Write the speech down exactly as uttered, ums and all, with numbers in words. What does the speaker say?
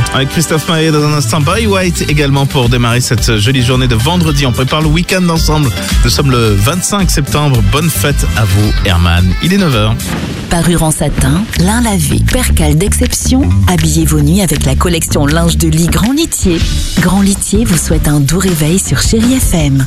Avec Christophe Maé dans un instant, Barry White également pour démarrer cette jolie journée de vendredi. On prépare le week-end ensemble. Nous sommes le vingt-cinq septembre. Bonne fête à vous, Herman. Il est neuf heures. Parure en satin, lin lavé, percale d'exception. Habillez vos nuits avec la collection linge de lit Grand Litier. Grand Litier vous souhaite un doux réveil sur Chérie F M.